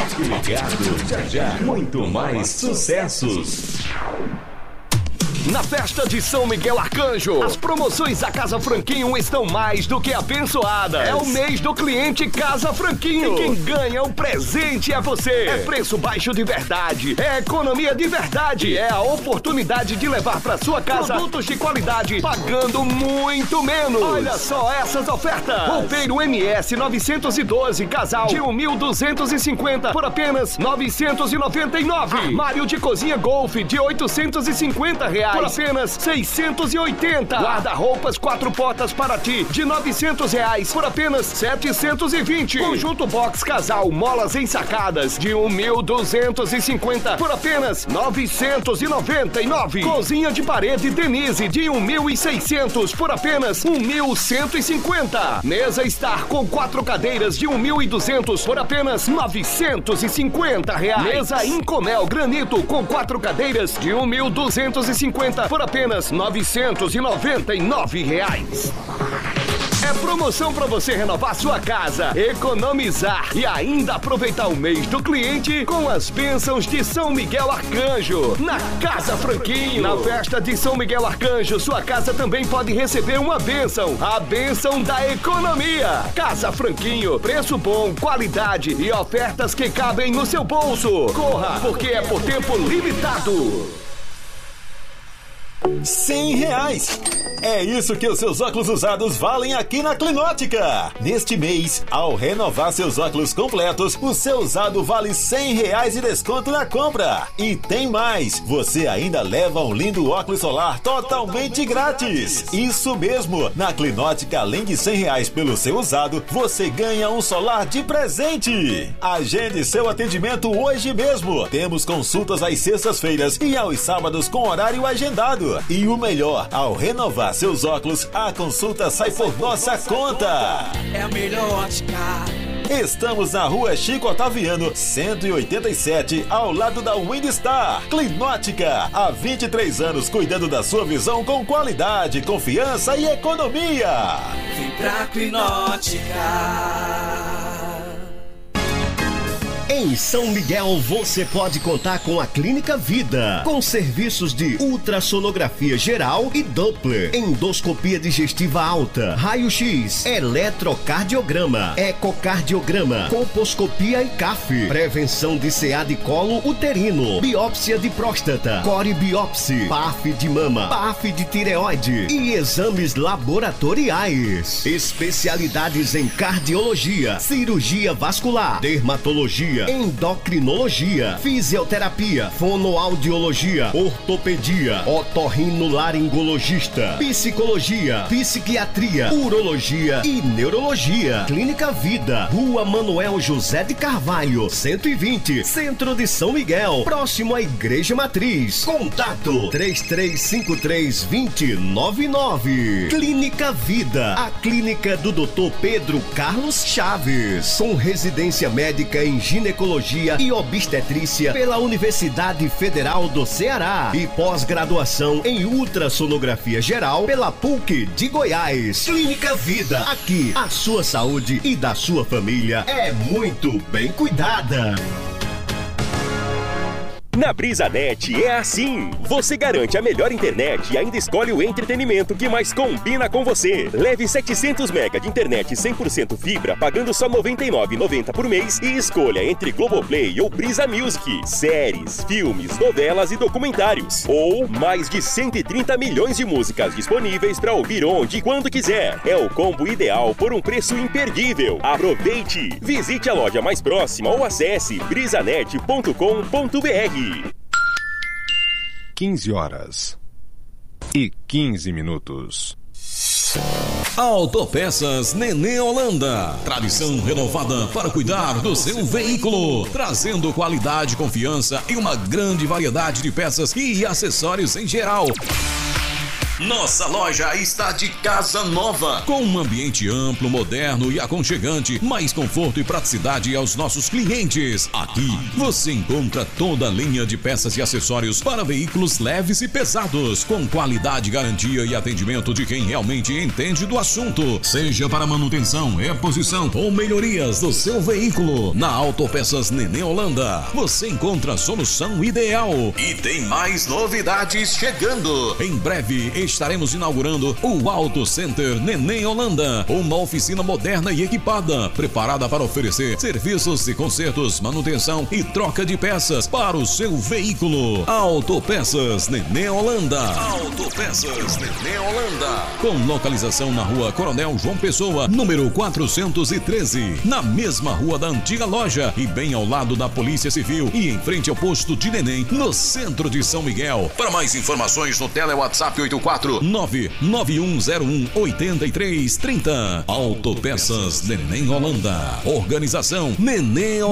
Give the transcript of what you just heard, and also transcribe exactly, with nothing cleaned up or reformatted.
Fique ligado, já já, muito mais sucessos. Na festa de São Miguel Arcanjo, as promoções da Casa Franquinho estão mais do que abençoadas. É o mês do cliente Casa Franquinho. E quem ganha o presente é você. É preço baixo de verdade. É economia de verdade. É a oportunidade de levar para sua casa produtos de qualidade pagando muito menos. Olha só essas ofertas. Roupeiro M S novecentos e doze, casal de um mil duzentos e cinquenta por apenas novecentos e noventa e nove. Armário de cozinha Golf de oitocentos e cinquenta reais. Por apenas seiscentos e oitenta. Guarda-roupas quatro portas para ti de novecentos reais por apenas setecentos e vinte. Conjunto box casal molas ensacadas de um mil duzentos e cinquenta por apenas novecentos e noventa e nove. Cozinha de parede Denise de um mil e seiscentos por apenas um mil cento e cinquenta. Mesa Star com quatro cadeiras de um mil e duzentos por apenas novecentos e cinquenta reais. Mesa Incomel Granito com quatro cadeiras de um mil duzentos e cinquenta por apenas novecentos e noventa e nove reais. É promoção para você renovar sua casa, economizar e ainda aproveitar o mês do cliente com as bênçãos de São Miguel Arcanjo. Na Casa Franquinho. Na festa de São Miguel Arcanjo, sua casa também pode receber uma bênção. A bênção da economia. Casa Franquinho. Preço bom, qualidade e ofertas que cabem no seu bolso. Corra, porque é por tempo limitado. cem reais. É isso que os seus óculos usados valem aqui na Clinótica. Neste mês, ao renovar seus óculos completos, o seu usado vale cem reais de desconto na compra. E tem mais, você ainda leva um lindo óculos solar totalmente grátis. Isso mesmo, na Clinótica, além de cem reais pelo seu usado, você ganha um solar de presente. Agende seu atendimento hoje mesmo. Temos consultas às sextas-feiras e aos sábados com horário agendado. E o melhor, ao renovar seus óculos, a consulta sai por nossa conta. É a melhor ótica. Estamos na rua Chico Otaviano, cento e oitenta e sete, ao lado da Windstar. Clinótica, há vinte e três anos cuidando da sua visão com qualidade, confiança e economia. Vem pra Clinótica. Em São Miguel você pode contar com a Clínica Vida, com serviços de ultrassonografia geral e Doppler, endoscopia digestiva alta, raio-x, eletrocardiograma, ecocardiograma, colposcopia e C A F, prevenção de C A de colo uterino, biópsia de próstata, coribiópsia, P A F de mama, P A F de tireoide e exames laboratoriais. Especialidades em cardiologia, cirurgia vascular, dermatologia, endocrinologia, fisioterapia, fonoaudiologia, ortopedia, otorrinolaringologista, psicologia, psiquiatria, urologia e neurologia. Clínica Vida, Rua Manuel José de Carvalho, cento e vinte, Centro de São Miguel, próximo à Igreja Matriz. Contato três três cinco três, dois zero nove nove. Clínica Vida, a clínica do doutor Pedro Carlos Chaves, com residência médica em ginecologia e obstetrícia pela Universidade Federal do Ceará e pós-graduação em ultrassonografia geral pela P U C de Goiás. Clínica Vida, aqui a sua saúde e da sua família é muito bem cuidada. Na BrisaNet é assim. Você garante a melhor internet e ainda escolhe o entretenimento que mais combina com você. Leve setecentos mega de internet cem por cento fibra pagando só noventa e nove reais e noventa centavos por mês e escolha entre Globoplay ou Brisa Music, séries, filmes, novelas e documentários. Ou mais de cento e trinta milhões de músicas disponíveis para ouvir onde e quando quiser. É o combo ideal por um preço imperdível. Aproveite! Visite a loja mais próxima ou acesse brisanet ponto com ponto br. quinze horas e quinze minutos. Autopeças Nenê Holanda. Tradição renovada para cuidar do seu veículo, trazendo qualidade, confiança e uma grande variedade de peças e acessórios em geral. Nossa loja está de casa nova, com um ambiente amplo, moderno e aconchegante, mais conforto e praticidade aos nossos clientes. Aqui você encontra toda a linha de peças e acessórios para veículos leves e pesados, com qualidade, garantia e atendimento de quem realmente entende do assunto. Seja para manutenção, reposição ou melhorias do seu veículo, na Autopeças Nenê Holanda você encontra a solução ideal. E tem mais novidades chegando. Em breve estaremos inaugurando o Auto Center Nenê Holanda, uma oficina moderna e equipada, preparada para oferecer serviços de consertos, manutenção e troca de peças para o seu veículo. Autopeças Nenê Holanda. Autopeças Nenê Holanda. Com localização na rua Coronel João Pessoa, número quatrocentos e treze, na mesma rua da antiga loja e bem ao lado da Polícia Civil e em frente ao posto de Neném, no centro de São Miguel. Para mais informações no tele WhatsApp oito quatro nove nove um zero um oito três três zero. Autopeças Neném Holanda. Organização Nenê Holanda.